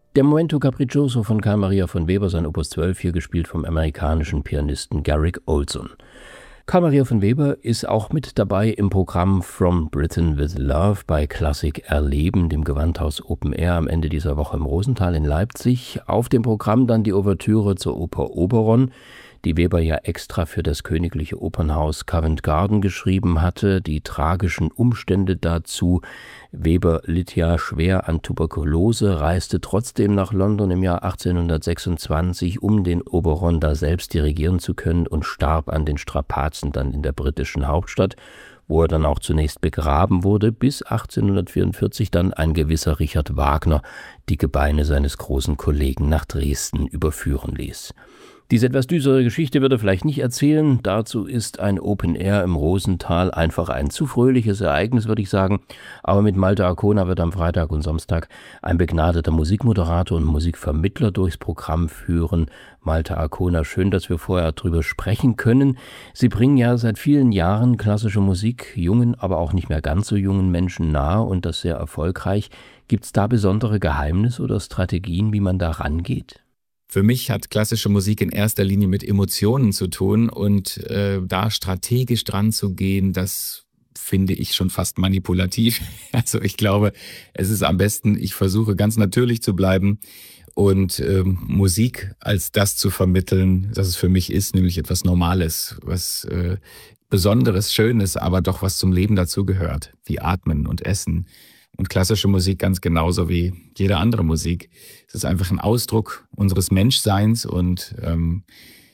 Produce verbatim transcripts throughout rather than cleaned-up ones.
Der Momento Capriccioso von Carl Maria von Weber, sein Opus zwölf, hier gespielt vom amerikanischen Pianisten Garrick Oldson. Carl Maria von Weber ist auch mit dabei im Programm From Britain with Love bei Klassik Erleben, dem Gewandhaus Open Air am Ende dieser Woche im Rosenthal in Leipzig. Auf dem Programm dann die Ouvertüre zur Oper Oberon, die Weber ja extra für das Königliche Opernhaus Covent Garden geschrieben hatte. Die tragischen Umstände dazu. Weber litt ja schwer an Tuberkulose, reiste trotzdem nach London im Jahr achtzehnhundertsechsundzwanzig, um den Oberon da selbst dirigieren zu können, und starb an den Strapazen dann in der britischen Hauptstadt, wo er dann auch zunächst begraben wurde, bis achtzehnhundertvierundvierzig dann ein gewisser Richard Wagner die Gebeine seines großen Kollegen nach Dresden überführen ließ. Diese etwas düstere Geschichte wird er vielleicht nicht erzählen. Dazu ist ein Open Air im Rosenthal einfach ein zu fröhliches Ereignis, würde ich sagen. Aber mit Malte Arkona wird am Freitag und Samstag ein begnadeter Musikmoderator und Musikvermittler durchs Programm führen. Malte Arkona, schön, dass wir vorher drüber sprechen können. Sie bringen ja seit vielen Jahren klassische Musik jungen, aber auch nicht mehr ganz so jungen Menschen nahe, und das sehr erfolgreich. Gibt es da besondere Geheimnisse oder Strategien, wie man da rangeht? Für mich hat klassische Musik in erster Linie mit Emotionen zu tun, und äh, da strategisch dran zu gehen, das finde ich schon fast manipulativ. Also ich glaube, es ist am besten, ich versuche ganz natürlich zu bleiben und ähm, Musik als das zu vermitteln, das es für mich ist, nämlich etwas Normales, was äh, Besonderes, Schönes, aber doch was zum Leben dazugehört, wie Atmen und Essen. Und klassische Musik ganz genauso wie jede andere Musik. Es ist einfach ein Ausdruck unseres Menschseins, und ähm,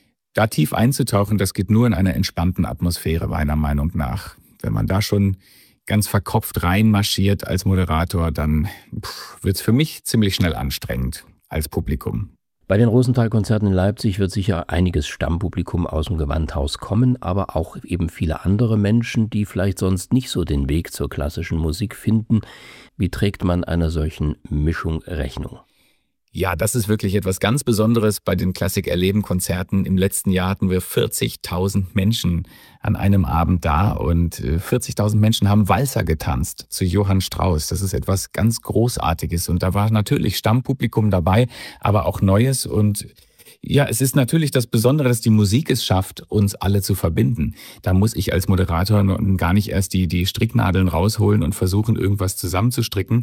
da tief einzutauchen, das geht nur in einer entspannten Atmosphäre, meiner Meinung nach. Wenn man da schon ganz verkopft reinmarschiert als Moderator, dann wird es für mich ziemlich schnell anstrengend als Publikum. Bei den Rosenthal-Konzerten in Leipzig wird sicher einiges Stammpublikum aus dem Gewandhaus kommen, aber auch eben viele andere Menschen, die vielleicht sonst nicht so den Weg zur klassischen Musik finden. Wie trägt man einer solchen Mischung Rechnung? Ja, das ist wirklich etwas ganz Besonderes bei den Klassik-Erleben-Konzerten. Im letzten Jahr hatten wir vierzigtausend Menschen an einem Abend da, und vierzigtausend Menschen haben Walzer getanzt zu Johann Strauss. Das ist etwas ganz Großartiges, und da war natürlich Stammpublikum dabei, aber auch Neues. Und ja, es ist natürlich das Besondere, dass die Musik es schafft, uns alle zu verbinden. Da muss ich als Moderator gar nicht erst die, die Stricknadeln rausholen und versuchen, irgendwas zusammenzustricken.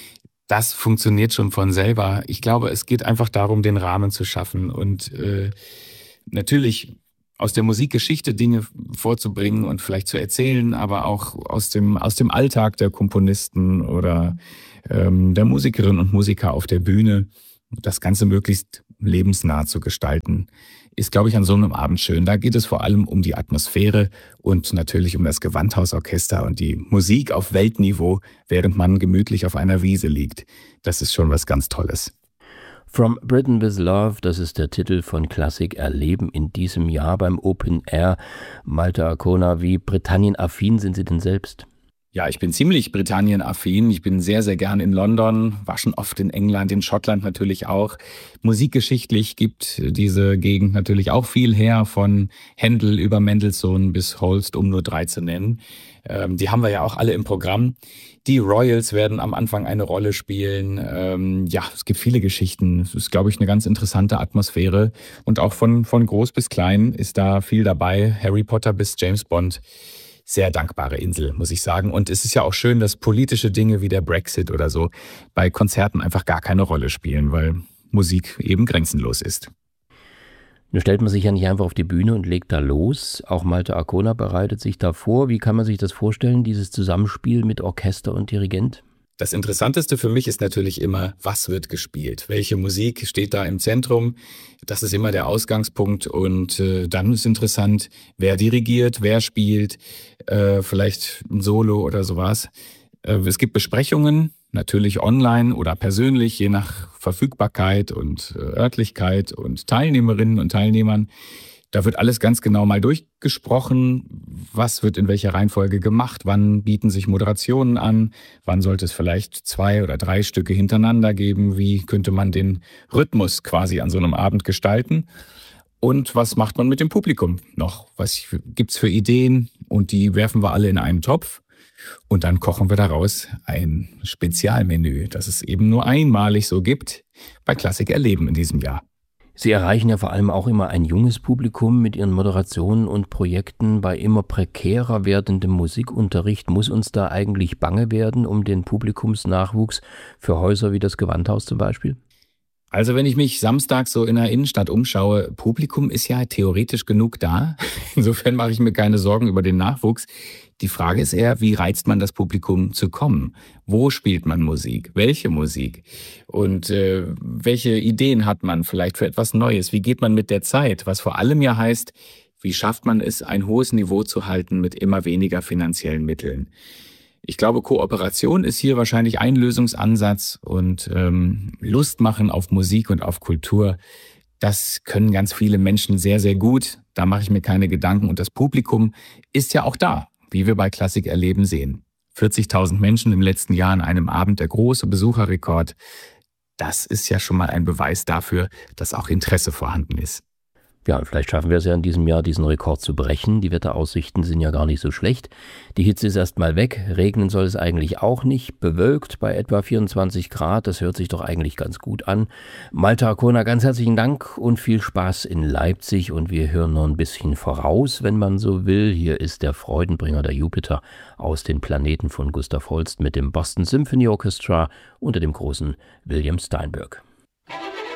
Das funktioniert schon von selber. Ich glaube, es geht einfach darum, den Rahmen zu schaffen und äh, natürlich aus der Musikgeschichte Dinge vorzubringen und vielleicht zu erzählen, aber auch aus dem aus dem Alltag der Komponisten oder ähm, der Musikerinnen und Musiker auf der Bühne. Das Ganze möglichst lebensnah zu gestalten, ist, glaube ich, an so einem Abend schön. Da geht es vor allem um die Atmosphäre und natürlich um das Gewandhausorchester und die Musik auf Weltniveau, während man gemütlich auf einer Wiese liegt. Das ist schon was ganz Tolles. From Britain with Love, das ist der Titel von Klassik Erleben in diesem Jahr beim Open Air. Malte Arkona, wie Britannien-affin sind Sie denn selbst? Ja, ich bin ziemlich Britannien-affin. Ich bin sehr, sehr gern in London, war schon oft in England, in Schottland natürlich auch. Musikgeschichtlich gibt diese Gegend natürlich auch viel her, von Händel über Mendelssohn bis Holst, um nur drei zu nennen. Ähm, die haben wir ja auch alle im Programm. Die Royals werden am Anfang eine Rolle spielen. Ähm, ja, es gibt viele Geschichten. Es ist, glaube ich, eine ganz interessante Atmosphäre. Und auch von, von groß bis klein ist da viel dabei. Harry Potter bis James Bond. Sehr dankbare Insel, muss ich sagen. Und es ist ja auch schön, dass politische Dinge wie der Brexit oder so bei Konzerten einfach gar keine Rolle spielen, weil Musik eben grenzenlos ist. Nun stellt man sich ja nicht einfach auf die Bühne und legt da los. Auch Malte Arkona bereitet sich da vor. Wie kann man sich das vorstellen, dieses Zusammenspiel mit Orchester und Dirigent? Das Interessanteste für mich ist natürlich immer, was wird gespielt? Welche Musik steht da im Zentrum? Das ist immer der Ausgangspunkt. Und äh, dann ist interessant, wer dirigiert, wer spielt, äh, vielleicht ein Solo oder sowas. Äh, es gibt Besprechungen, natürlich online oder persönlich, je nach Verfügbarkeit und äh, Örtlichkeit und Teilnehmerinnen und Teilnehmern. Da wird alles ganz genau mal durchgesprochen, was wird in welcher Reihenfolge gemacht, wann bieten sich Moderationen an, wann sollte es vielleicht zwei oder drei Stücke hintereinander geben, wie könnte man den Rhythmus quasi an so einem Abend gestalten und was macht man mit dem Publikum noch, was gibt's für Ideen, und die werfen wir alle in einen Topf Und dann kochen wir daraus ein Spezialmenü, das es eben nur einmalig so gibt bei Klassik erleben in diesem Jahr. Sie erreichen ja vor allem auch immer ein junges Publikum mit Ihren Moderationen und Projekten. Bei immer prekärer werdendem Musikunterricht muss uns da eigentlich bange werden um den Publikumsnachwuchs für Häuser wie das Gewandhaus zum Beispiel? Also wenn ich mich samstags so in der Innenstadt umschaue, Publikum ist ja theoretisch genug da. Insofern mache ich mir keine Sorgen über den Nachwuchs. Die Frage ist eher, wie reizt man das Publikum zu kommen? Wo spielt man Musik? Welche Musik? Und äh, welche Ideen hat man vielleicht für etwas Neues? Wie geht man mit der Zeit? Was vor allem ja heißt, wie schafft man es, ein hohes Niveau zu halten mit immer weniger finanziellen Mitteln? Ich glaube, Kooperation ist hier wahrscheinlich ein Lösungsansatz und ähm, Lust machen auf Musik und auf Kultur, das können ganz viele Menschen sehr, sehr gut. Da mache ich mir keine Gedanken. Und das Publikum ist ja auch da, wie wir bei Klassik erleben sehen. vierzigtausend Menschen im letzten Jahr an einem Abend, der große Besucherrekord. Das ist ja schon mal ein Beweis dafür, dass auch Interesse vorhanden ist. Ja, und vielleicht schaffen wir es ja in diesem Jahr, diesen Rekord zu brechen. Die Wetteraussichten sind ja gar nicht so schlecht. Die Hitze ist erstmal weg. Regnen soll es eigentlich auch nicht. Bewölkt bei etwa vierundzwanzig Grad. Das hört sich doch eigentlich ganz gut an. Malta Arcona, ganz herzlichen Dank und viel Spaß in Leipzig. Und wir hören noch ein bisschen voraus, wenn man so will. Hier ist der Freudenbringer, der Jupiter aus den Planeten von Gustav Holst mit dem Boston Symphony Orchestra unter dem großen William Steinberg.